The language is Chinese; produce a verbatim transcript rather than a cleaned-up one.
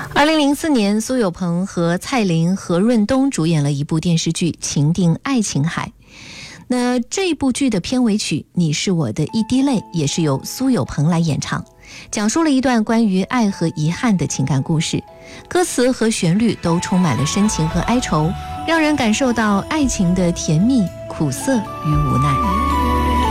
二零零四年，苏有朋和蔡琳、何润东主演了一部电视剧《情定爱琴海》。那这部剧的片尾曲《你是我的一滴泪》也是由苏有朋来演唱，讲述了一段关于爱和遗憾的情感故事，歌词和旋律都充满了深情和哀愁，让人感受到爱情的甜蜜、苦涩与无奈。